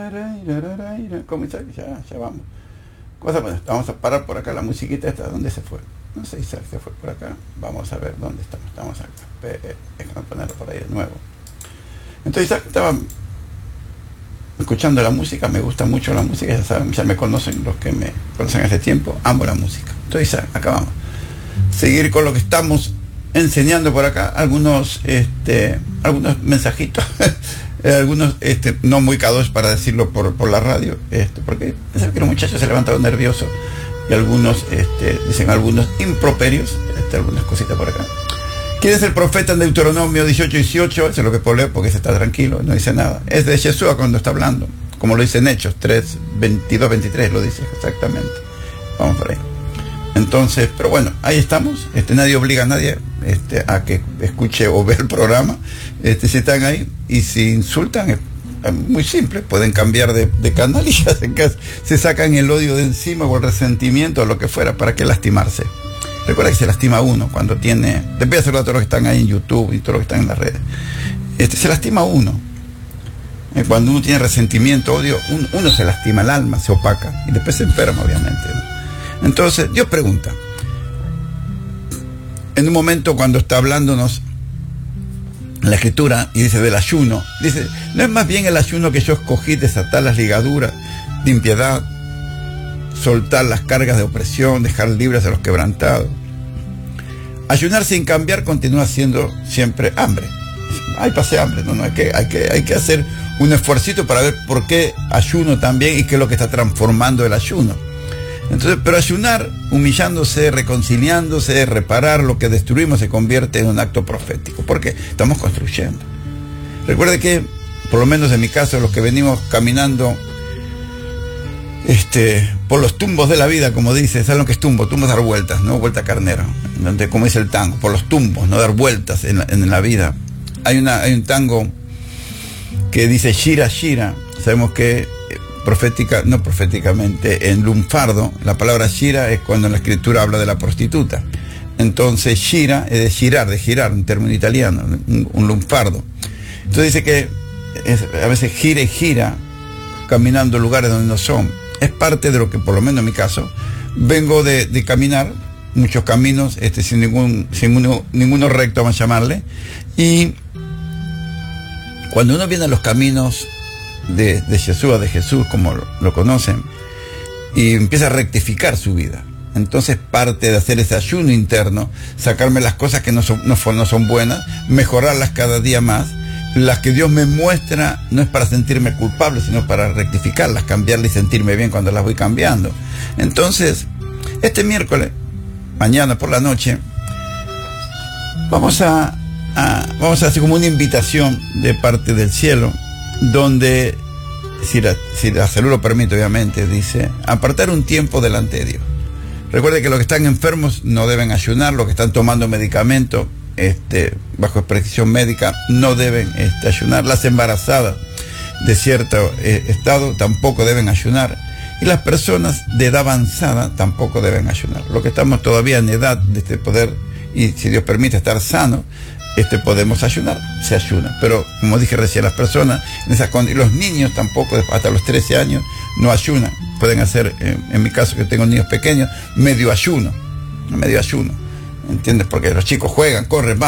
¿Cómo está? Ya vamos. Vamos a parar por acá la musiquita esta. ¿Dónde se fue? No sé si se fue por acá. Vamos a ver dónde estamos. Estamos acá. Déjame ponerlo por ahí de nuevo. Entonces estaba escuchando la música. Me gusta mucho la música. Ya saben, ya me conocen los que me conocen hace tiempo. Amo la música. Entonces acá vamos. Seguir con lo que estamos enseñando por acá. Algunos mensajitos. Algunos no muy cados para decirlo por la radio, porque pensaba que los muchachos se levantaron nerviosos y algunos dicen algunos improperios, algunas cositas por acá. ¿Quién es el profeta en Deuteronomio 18:18? Eso es lo que puedo leer porque se está tranquilo, no dice nada. Es de Yeshua cuando está hablando, como lo dice en Hechos 3:22-23, lo dice exactamente. Vamos por ahí. Entonces, pero bueno, ahí estamos. Nadie obliga a nadie a que escuche o vea el programa. Si están ahí y si insultan, es muy simple, pueden cambiar de canal y ya se sacan el odio de encima o el resentimiento o lo que fuera. ¿Para qué lastimarse? Recuerda que se lastima uno cuando tiene, te voy a hacer a todos los que están ahí en YouTube y todos los que están en las redes, se lastima uno. Cuando uno tiene resentimiento, odio, uno se lastima, el alma se opaca y después se enferma, obviamente, ¿no? Entonces, Dios pregunta, en un momento cuando está hablándonos la Escritura, y dice del ayuno, dice, ¿no es más bien el ayuno que yo escogí desatar las ligaduras de impiedad, soltar las cargas de opresión, dejar libres a los quebrantados? Ayunar sin cambiar continúa siendo siempre hambre. Ay, pasé hambre, no, hay que hacer un esfuercito para ver por qué ayuno también y qué es lo que está transformando el ayuno. Entonces, pero ayunar, humillándose, reconciliándose, reparar lo que destruimos, se convierte en un acto profético, porque estamos construyendo. Recuerde que, por lo menos en mi caso, los que venimos caminando por los tumbos de la vida, como dice, ¿saben lo que es tumbo? Tumbo es dar vueltas, ¿no? Vuelta carnero, donde, como dice el tango, por los tumbos, no dar vueltas en la vida. Hay un tango que dice Shira, Shira. Sabemos que no proféticamente, en lunfardo, la palabra Shira es cuando en la escritura habla de la prostituta. Entonces Shira es de girar, un término italiano, un lunfardo. Entonces dice que a veces gira y gira, caminando en lugares donde no son. Es parte de lo que, por lo menos en mi caso, vengo de caminar muchos caminos, sin ninguno recto, vamos a llamarle. Y cuando uno viene a los caminos de Jesús, como lo conocen, y empieza a rectificar su vida, entonces parte de hacer ese ayuno interno, sacarme las cosas que no son buenas, mejorarlas cada día más. Las que Dios me muestra no es para sentirme culpable, sino para rectificarlas, cambiarlas y sentirme bien cuando las voy cambiando. Entonces, este miércoles, mañana por la noche, vamos a hacer como una invitación de parte del cielo, donde, si la salud lo permite, obviamente, dice, apartar un tiempo delante de Dios. Recuerde que los que están enfermos no deben ayunar, los que están tomando medicamentos bajo prescripción médica no deben ayunar, las embarazadas de cierto estado tampoco deben ayunar, y las personas de edad avanzada tampoco deben ayunar. Los que estamos todavía en edad de poder, y si Dios permite estar sano, podemos ayunar, se ayuna. Pero como dije recién, las personas y los niños tampoco, hasta los 13 años no ayunan. Pueden hacer, en mi caso que tengo niños pequeños, medio ayuno, ¿entiendes? Porque los chicos juegan, corren, van